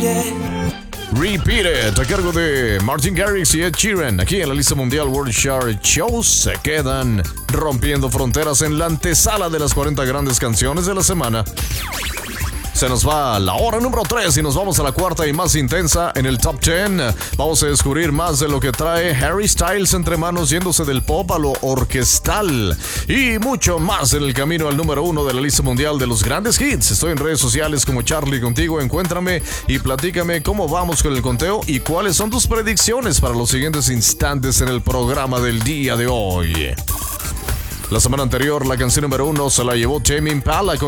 Repeat It, a cargo de Martin Garrix y Ed Sheeran. Aquí en la lista mundial World Chart Shows se quedan rompiendo fronteras en la antesala de las 40 grandes canciones de la semana. Se nos va la hora número 3 y nos vamos a la cuarta y más intensa en el Top 10. Vamos a descubrir más de lo que trae Harry Styles entre manos, yéndose del pop a lo orquestal y mucho más en el camino al número 1 de la lista mundial de los grandes hits. Estoy en redes sociales como Charlie Contigo. Encuéntrame y platícame cómo vamos con el conteo y cuáles son tus predicciones para los siguientes instantes en el programa del día de hoy. La semana anterior, la canción número 1 se la llevó Tame Impala con